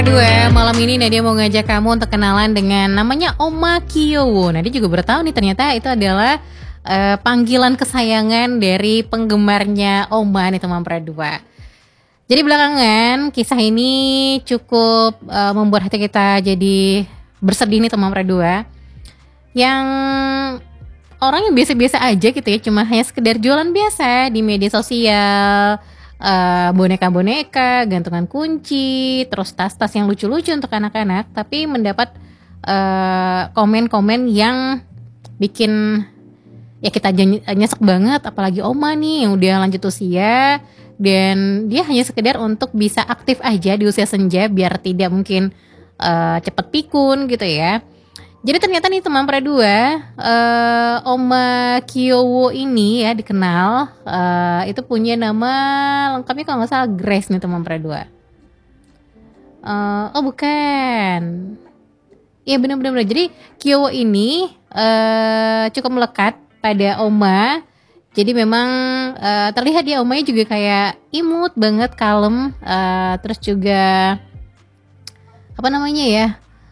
Kedua, malam ini Nadia mau ngajak kamu untuk kenalan dengan namanya Oma Kyowo. Nadia juga baru tahu nih ternyata itu adalah panggilan kesayangan dari penggemarnya Oma nih teman Pradua. Jadi belakangan kisah ini cukup membuat hati kita jadi bersedih nih teman Pradua. Yang orang yang biasa-biasa aja gitu ya, cuma hanya sekedar jualan biasa di media sosial, boneka-boneka, gantungan kunci, terus tas-tas yang lucu-lucu untuk anak-anak, tapi mendapat komen-komen yang bikin ya kita nyesek banget, apalagi Oma nih yang udah lanjut usia dan dia hanya sekedar untuk bisa aktif aja di usia senja biar tidak mungkin cepet pikun gitu ya. Jadi ternyata nih teman Pradua, Oma Kyowo ini ya dikenal itu punya nama lengkapnya kalau nggak salah Grace nih teman Pradua. Oh bukan, iya benar-benar. Jadi Kyowo ini cukup melekat pada Oma. Jadi memang terlihat dia Omanya juga kayak imut banget, kalem, terus juga apa namanya ya?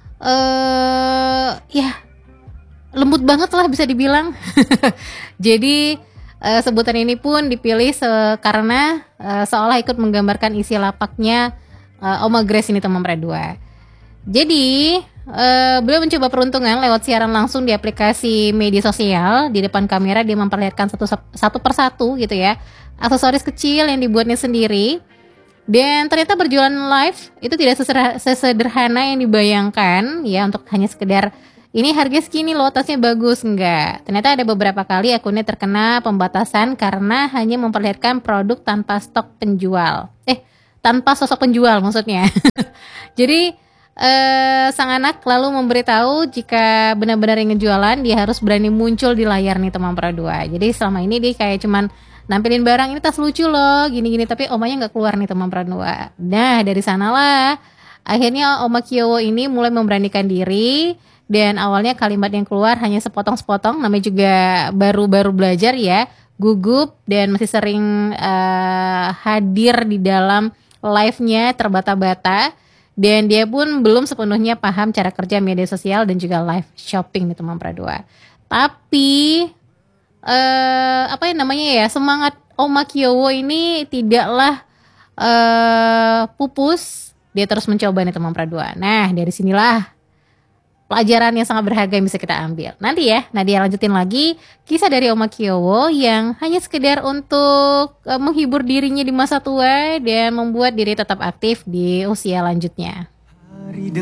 Ya lembut banget lah bisa dibilang. Jadi sebutan ini pun dipilih karena seolah ikut menggambarkan isi lapaknya Oma Grace ini teman Pradua. Jadi beliau mencoba peruntungan lewat siaran langsung di aplikasi media sosial. Di depan kamera dia memperlihatkan satu persatu gitu ya, aksesoris kecil yang dibuatnya sendiri. Dan ternyata berjualan live itu tidak sesederhana yang dibayangkan ya, untuk hanya sekedar ini harga segini loh, tasnya bagus, enggak. Ternyata ada beberapa kali akunnya terkena pembatasan karena hanya memperlihatkan produk tanpa stok penjual. Tanpa sosok penjual maksudnya. Jadi sang anak lalu memberitahu jika benar-benar ingin jualan dia harus berani muncul di layar nih teman Pradua. Jadi selama ini dia kayak cuman nampilin barang, ini tas lucu loh, gini-gini, tapi omanya nggak keluar nih teman Pradua. Nah dari sanalah akhirnya Oma Kyowo ini mulai memberanikan diri. Dan awalnya kalimat yang keluar hanya sepotong-sepotong, namanya juga baru-baru belajar ya, gugup dan masih sering hadir di dalam live-nya terbata-bata. Dan dia pun belum sepenuhnya paham cara kerja media sosial dan juga live shopping nih teman Pradua. Tapi apa yang namanya ya, semangat Oma Kyowo ini tidaklah pupus. Dia terus mencoba nih teman Pradua. Nah dari sinilah pelajaran yang sangat berharga yang bisa kita ambil. Nanti ya Nadia lanjutin lagi kisah dari Oma Kyowo yang hanya sekedar untuk menghibur dirinya di masa tua dan membuat diri tetap aktif di usia lanjutnya.